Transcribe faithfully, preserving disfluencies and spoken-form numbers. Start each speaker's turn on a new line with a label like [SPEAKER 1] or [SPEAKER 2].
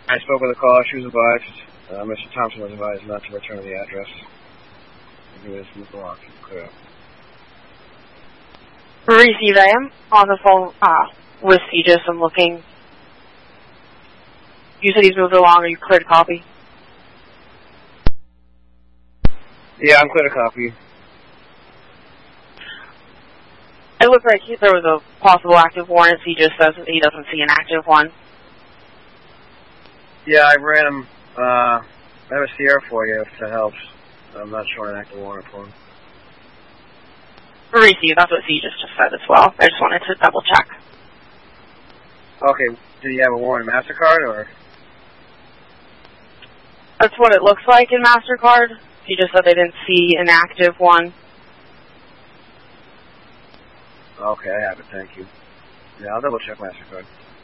[SPEAKER 1] I spoke with the caller. She was advised, uh, Mister Thompson was advised not to return to the address. He was moved along. Clear up.
[SPEAKER 2] Received. I am on the phone uh, with Regis. I'm looking. You said he's moved along. Are you clear to copy?
[SPEAKER 1] Yeah, I'm clear to copy.
[SPEAKER 2] It looked like there was a possible active warrant. He just says he doesn't see an active one.
[SPEAKER 1] Yeah, I ran him. Uh, I have a Sierra for you if that helps. I'm not showing an active warrant for him.
[SPEAKER 2] Received. That's what he just said as well. I just wanted to double check.
[SPEAKER 1] Okay, did he have a warrant MasterCard or?
[SPEAKER 2] That's what it looks like in MasterCard. He just said they didn't see an active one.
[SPEAKER 1] Okay, I have it. Thank you. Yeah, I'll double check MasterCard.